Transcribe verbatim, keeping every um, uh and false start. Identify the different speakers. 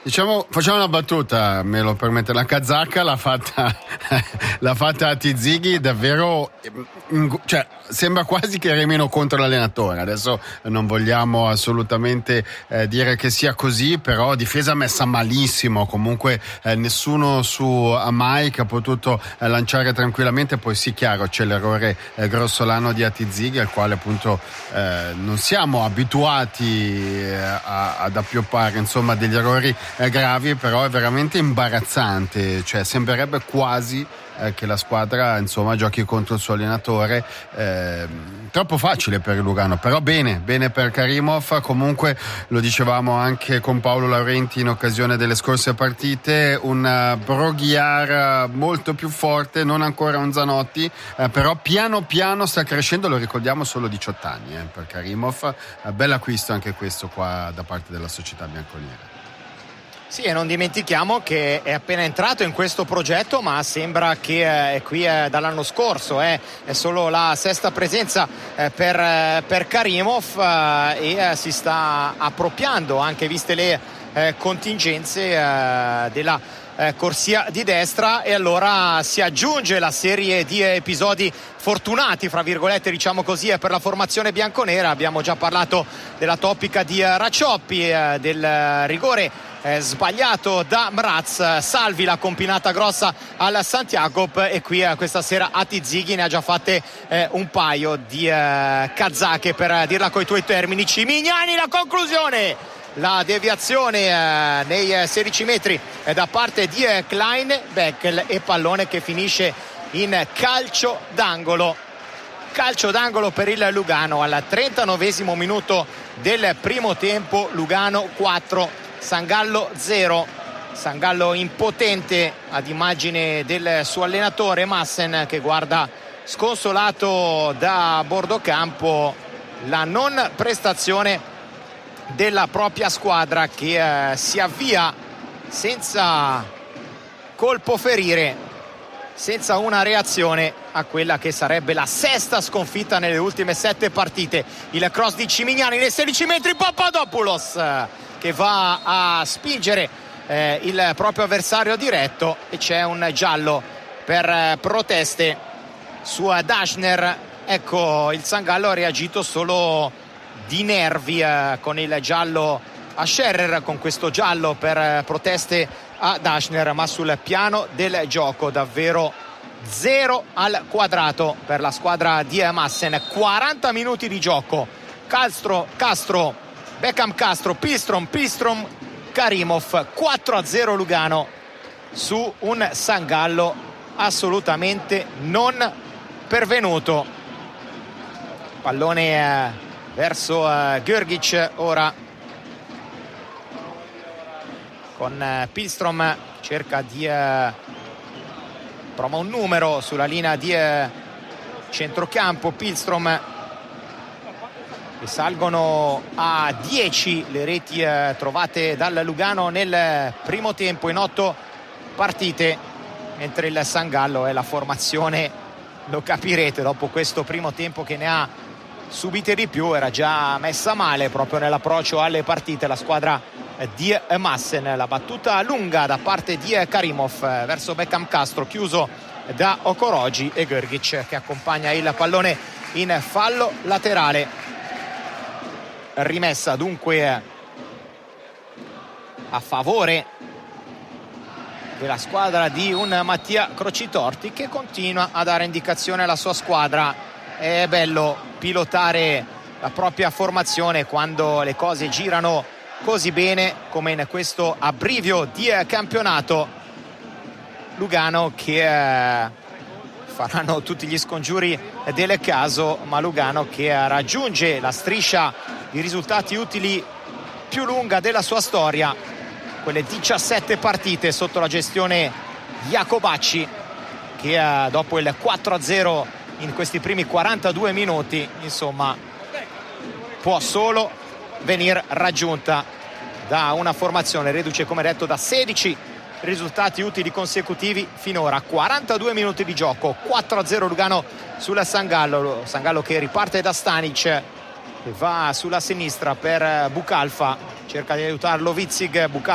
Speaker 1: Diciamo, facciamo una battuta, me lo permette, la kazaka l'ha fatta l'ha fatta a Ati-Zighi davvero, cioè sembra quasi che remino contro l'allenatore. Adesso non vogliamo assolutamente eh, dire che sia così, però difesa messa malissimo, comunque eh, nessuno su Amai che ha potuto eh, lanciare tranquillamente. Poi sì, chiaro, c'è l'errore eh, grossolano di Ati-Zighi, al quale appunto eh, non siamo abituati eh, a, ad appioppare, insomma, degli errori eh, gravi, però è veramente imbarazzante, cioè sembrerebbe quasi eh, che la squadra, insomma, giochi contro il suo allenatore. Eh, troppo facile per il Lugano, però bene, bene per Karimov. Comunque lo dicevamo anche con Paolo Laurenti in occasione delle scorse partite, un Broghiar molto più forte, non ancora un Zanotti, eh, però piano piano sta crescendo, lo ricordiamo, solo diciotto anni eh, per Karimov. Eh, bell'acquisto anche questo qua da parte della società bianconera.
Speaker 2: Sì, e non dimentichiamo che è appena entrato in questo progetto, ma sembra che è qui è dall'anno scorso, eh. È solo la sesta presenza eh, per, eh, per Karimov eh, e eh, si sta appropriando, anche viste le eh, contingenze eh, della eh, corsia di destra, e allora si aggiunge la serie di episodi fortunati, fra virgolette, diciamo così, per la formazione bianconera. Abbiamo già parlato della topica di Racioppi, eh, del rigore Eh, sbagliato da Mraz, salvi la compinata grossa al Santiago, e qui eh, questa sera Ati-Zighi ne ha già fatte eh, un paio di eh, kazake, per dirla coi tuoi termini. Cimignani, la conclusione, la deviazione eh, nei sedici metri eh, da parte di eh, Klein, Beckel, e pallone che finisce in calcio d'angolo. Calcio d'angolo per il Lugano al trentanovesimo minuto del primo tempo. Lugano quattro, Sangallo zero. Sangallo impotente ad immagine del suo allenatore Massen, che guarda sconsolato da bordo campo la non prestazione della propria squadra, che eh, si avvia senza colpo ferire, senza una reazione a quella che sarebbe la sesta sconfitta nelle ultime sette partite. Il cross di Cimignani nei sedici metri, Papadopoulos che va a spingere eh, il proprio avversario diretto, e c'è un giallo per eh, proteste su Dashner. Ecco, il Sangallo ha reagito solo di nervi eh, con il giallo a Scherrer, con questo giallo per eh, proteste a Dashner, ma sul piano del gioco davvero zero al quadrato per la squadra di Massen. quaranta minuti di gioco, Castro, Castro Beckham, Castro, Pilstrom, Pilstrom, Karimov, quattro a zero Lugano su un Sangallo assolutamente non pervenuto. Pallone eh, verso eh, Grgic ora, con eh, Pilstrom, cerca di eh, prova un numero sulla linea di eh, centrocampo. Pilstrom, e salgono a dieci le reti eh, trovate dal Lugano nel primo tempo in otto partite, mentre il Sangallo è la formazione, lo capirete dopo questo primo tempo, che ne ha subite di più. Era già messa male proprio nell'approccio alle partite la squadra di Massen. La battuta lunga da parte di Karimov verso Beckham Castro, chiuso da Okoroji, e Grgic che accompagna il pallone in fallo laterale. Rimessa dunque a favore della squadra di un Mattia Crocitorti, che continua a dare indicazione alla sua squadra. È bello pilotare la propria formazione quando le cose girano così bene come in questo abbrivio di campionato. Lugano che eh, faranno tutti gli scongiuri del caso, ma Lugano che raggiunge la striscia di risultati utili più lunga della sua storia, quelle diciassette partite sotto la gestione Jacobacci, che eh, dopo il quattro a zero in questi primi quarantadue minuti, insomma, può solo venir raggiunta da una formazione reduce, come detto, da sedici risultati utili consecutivi finora. Quarantadue minuti di gioco, quattro a zero Lugano sulla Sangallo. Sangallo che riparte da Stanic, che va sulla sinistra per Bucalfa, cerca di aiutarlo Witzig. Bucalfa